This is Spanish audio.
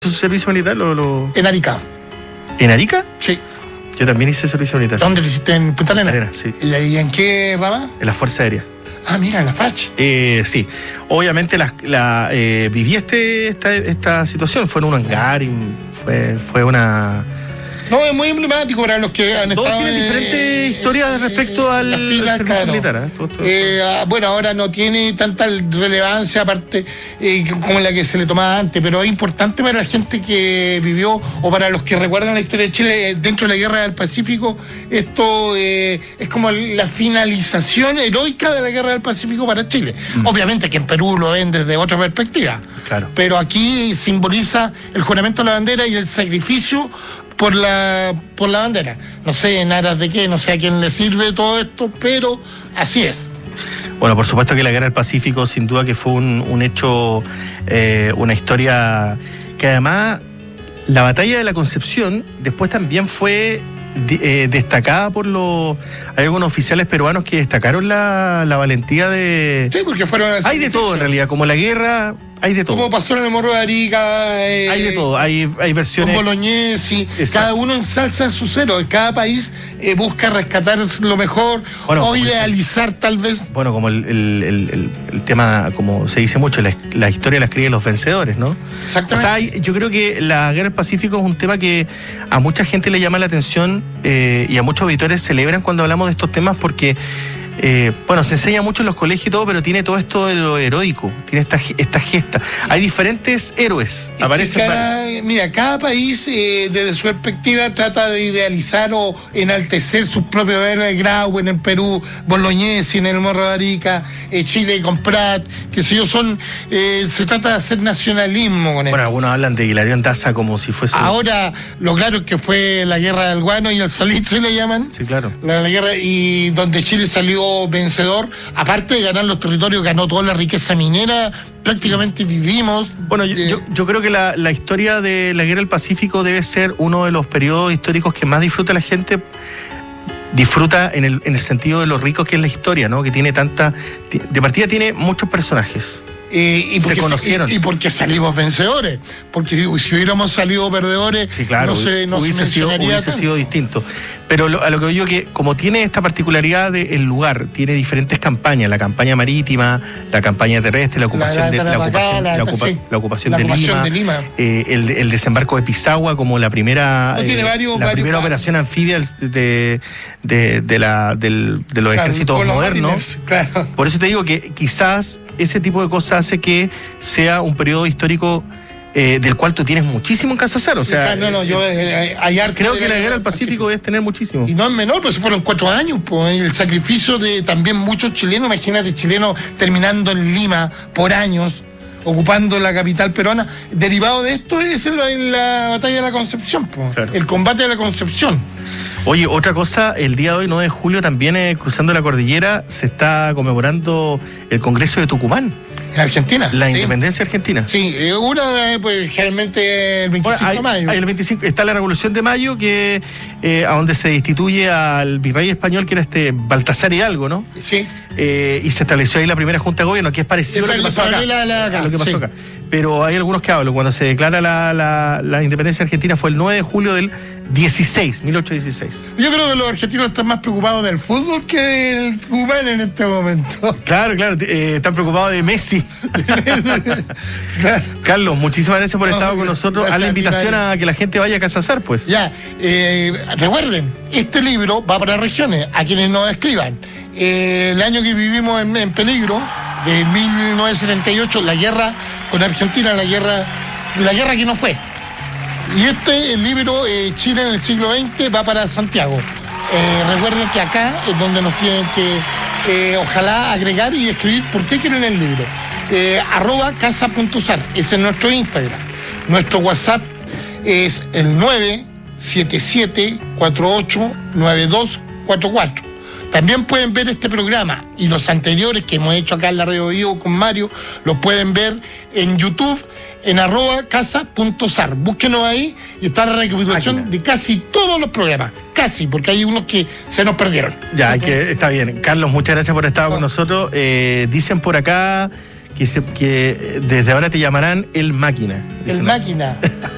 ¿Su servicio militar? En Arica. ¿En Arica? Sí. Yo también hice servicio militar. ¿Dónde lo hiciste? ¿En Punta Arenas? Sí. ¿Y en qué rama? En la Fuerza Aérea. Ah, mira, en la FACH. Sí. Obviamente viví esta situación. Fue en un hangar y fue una... No, es muy emblemático para los que han Todos estado... tienen diferentes historias respecto al servicio claro. militar. Bueno, ahora no tiene tanta relevancia aparte como la que se le tomaba antes, pero es importante para la gente que vivió o para los que recuerdan la historia de Chile dentro de la Guerra del Pacífico. Esto es como la finalización heroica de la Guerra del Pacífico para Chile. Obviamente que en Perú lo ven desde otra perspectiva, claro. Pero aquí simboliza el juramento a la bandera y el sacrificio por la bandera. No sé en aras de qué, no sé a quién le sirve todo esto, pero así es. Bueno, por supuesto que la Guerra del Pacífico sin duda que fue un hecho, una historia que además la batalla de la Concepción después también fue destacada por hay algunos oficiales peruanos que destacaron la valentía de... Sí, porque fueron... Hay de todo en realidad, como la guerra... Hay de todo. Como pasó en el Morro de Arica. Hay de todo, hay versiones. Con Bolognesi. Cada uno ensalza su cero. Cada país busca rescatar lo mejor, bueno, o idealizar tal vez. Bueno, como el tema, como se dice mucho, la historia la escriben los vencedores, ¿no? Exactamente. O sea, yo creo que la Guerra del Pacífico es un tema que a mucha gente le llama la atención y a muchos auditores celebran cuando hablamos de estos temas porque... bueno, se enseña mucho en los colegios y todo, pero tiene todo esto de lo heroico, tiene esta gesta. Hay diferentes héroes. Cada país, desde su perspectiva, trata de idealizar o enaltecer sus propios héroes. Grau en el Perú, Bolognesi en el Morro de Arica, Chile con Prat, que si yo se trata de hacer nacionalismo con él. Bueno, algunos hablan de Hilarión Daza como si fuese... Ahora, lo claro es que fue la guerra del guano y el salitre le llaman. Sí, claro. La guerra, y donde Chile salió vencedor, aparte de ganar los territorios, ganó toda la riqueza minera, prácticamente vivimos. Bueno, yo creo que la historia de la Guerra del Pacífico debe ser uno de los periodos históricos que más disfruta la gente. Disfruta en el sentido de lo rico que es la historia, ¿no? Que tiene de partida tiene muchos personajes. Y se conocieron. Y porque salimos vencedores. Porque si hubiéramos salido perdedores, sí, claro, hubiese sido distinto. Pero a lo que yo que como tiene esta particularidad del lugar, tiene diferentes campañas, la campaña marítima, la campaña terrestre, la ocupación de Lima, el desembarco de Pisagua como la primera primera operación anfibia de los ejércitos modernos. Claro. Por eso te digo que quizás ese tipo de cosas hace que sea un periodo histórico del cual tú tienes muchísimo en Casazar. O sea, creo que la Guerra del Pacífico debes tener muchísimo. Y no es menor, pues fueron 4 años, pues, el sacrificio de también muchos chilenos. Imagínate, chilenos terminando en Lima por años, ocupando la capital peruana. Derivado de esto es en la batalla de la Concepción, pues, claro. El combate de la Concepción. Oye, otra cosa, el día de hoy, 9 de julio, también cruzando la cordillera, se está conmemorando el Congreso de Tucumán. En Argentina. La independencia argentina. Sí, pues generalmente el 25 de mayo. El 25, está la Revolución de Mayo, que a donde se destituye al virrey español, que era Baltasar Hidalgo, ¿no? Sí. Y se estableció ahí la primera Junta de Gobierno, que es parecido a lo que pasó acá. Pero hay algunos que hablan. Cuando se declara la independencia argentina fue el 9 de julio del 1816. Yo creo que los argentinos están más preocupados del fútbol que del Tucumán en este momento. Claro, están preocupados de Messi. Claro. Carlos, muchísimas gracias por estar con nosotros. A la invitación a que la gente vaya a Casazar, pues. Ya, recuerden, este libro va para regiones, a quienes nos escriban. El año que vivimos en peligro, de 1978, la guerra con Argentina, la guerra que no fue. Y el libro Chile en el siglo XX va para Santiago. Recuerden que acá es donde nos tienen que ojalá agregar y escribir por qué quieren el libro. @casa.usar, ese es nuestro Instagram. Nuestro WhatsApp es el 977-489244. También pueden ver este programa y los anteriores que hemos hecho acá en la Radio Vivo con Mario, los pueden ver en YouTube, en @casa.usar. Búsquenos ahí y está la recapitulación de casi todos los programas. Casi, porque hay unos que se nos perdieron. Ya, está bien. Carlos, muchas gracias por estar con nosotros. Dicen por acá que desde ahora te llamarán el Máquina. El Máquina.